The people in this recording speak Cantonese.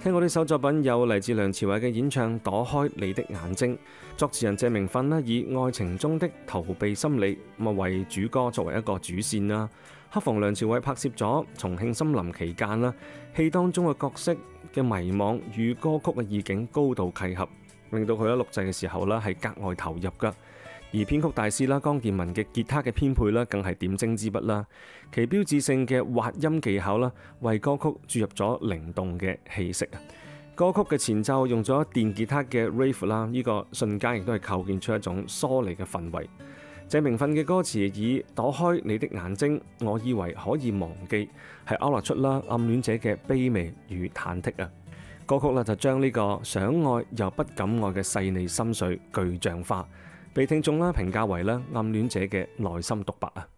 聽過呢首作品有嚟自梁朝偉嘅演唱《躲開你的眼睛》，作詞人謝明訓呢以愛情中的逃避心理為主歌作為一個主線啦。恰逢梁朝偉拍攝咗《重慶森林》期間啦，戲當中嘅角色嘅迷惘與歌曲嘅意境高度契合，令到佢喺錄製嘅時候呢係格外投入噶。而編曲大師啦江健民嘅吉他嘅編配啦，更係點睛之筆啦。其標誌性嘅滑音技巧啦，為歌曲注入咗靈動嘅氣息啊！歌曲嘅前奏用咗電吉他嘅 riff 啦，呢個瞬間亦都係構建出一種疏離嘅氛圍。謝明訓嘅歌詞以躲開你的眼睛，我以為可以忘記，係勾勒出啦暗戀者嘅卑微與忐忑啊！歌曲啦就將呢個想愛又不敢愛嘅細膩心碎具象化，被聽眾啦評價為啦暗戀者嘅內心獨白啊！